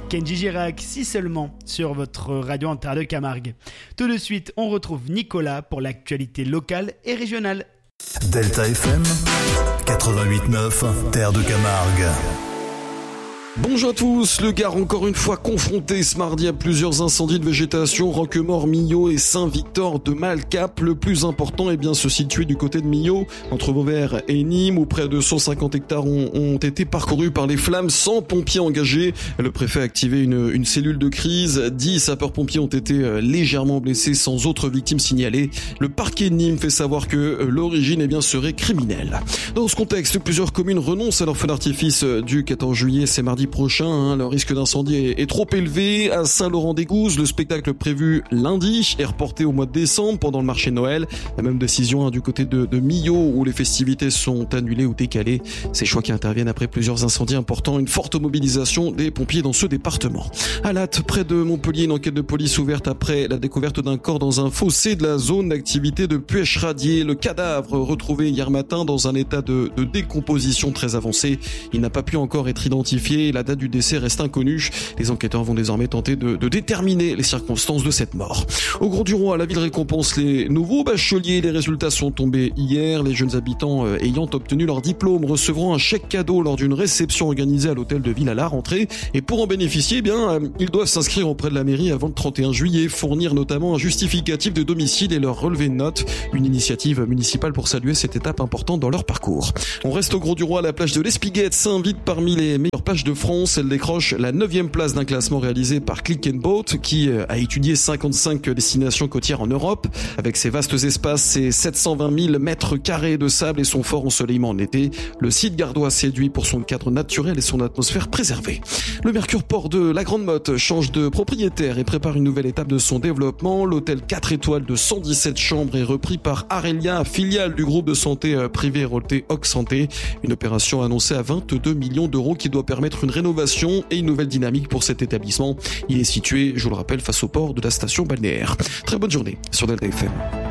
Kenji Girac, si seulement, sur votre radio en terre de Camargue. Tout de suite, on retrouve Nicolas pour l'actualité locale et régionale. Delta FM 88.9, terre de Camargue. Bonjour à tous, le Gard encore une fois confronté ce mardi à plusieurs incendies de végétation, Roquemort, Millau et Saint-Victor de Malcap. Le plus important est bien se situer du côté de Millau, entre Vauvert et Nîmes, où près de 150 hectares ont été parcourus par les flammes sans pompiers engagés. Le préfet a activé une cellule de crise, 10 sapeurs-pompiers ont été légèrement blessés sans autres victimes signalées. Le parquet de Nîmes fait savoir que l'origine serait criminelle. Dans ce contexte, plusieurs communes renoncent à leur feu d'artifice du 14 juillet, c'est mardi prochain, le risque d'incendie est trop élevé. À Saint-Laurent-des-Gouzes, le spectacle prévu lundi est reporté au mois de décembre pendant le marché de Noël. La même décision du côté de Millau où les festivités sont annulées ou décalées. Ces choix qui interviennent après plusieurs incendies importants, une forte mobilisation des pompiers dans ce département. À Latte, près de Montpellier, une enquête de police ouverte après la découverte d'un corps dans un fossé de la zone d'activité de Puech-Radier. Le cadavre retrouvé hier matin dans un état de décomposition très avancé. Il n'a pas pu encore être identifié. La date du décès reste inconnue. Les enquêteurs vont désormais tenter de déterminer les circonstances de cette mort. Au Grau-du-Roi, la ville récompense les nouveaux bacheliers. Les résultats sont tombés hier. Les jeunes habitants ayant obtenu leur diplôme recevront un chèque cadeau lors d'une réception organisée à l'hôtel de ville à la rentrée. Et pour en bénéficier, ils doivent s'inscrire auprès de la mairie avant le 31 juillet, fournir notamment un justificatif de domicile et leur relevé de notes. Une initiative municipale pour saluer cette étape importante dans leur parcours. On reste au Grau-du-Roi. La plage de l'Espiguette s'invite parmi les meilleures plages de France. Elle décroche la 9e place d'un classement réalisé par Click and Boat qui a étudié 55 destinations côtières en Europe. Avec ses vastes espaces, ses 720 000 mètres carrés de sable et son fort ensoleillement en été, le site gardois séduit pour son cadre naturel et son atmosphère préservée. Le Mercure Port de la Grande Motte change de propriétaire et prépare une nouvelle étape de son développement. L'hôtel 4 étoiles de 117 chambres est repris par Arelia, filiale du groupe de santé privé Rolte Santé. Une opération annoncée à 22 millions d'euros qui doit permettre une rénovation et une nouvelle dynamique pour cet établissement. Il est situé, je vous le rappelle, face au port de la station balnéaire. Très bonne journée sur Delta FM.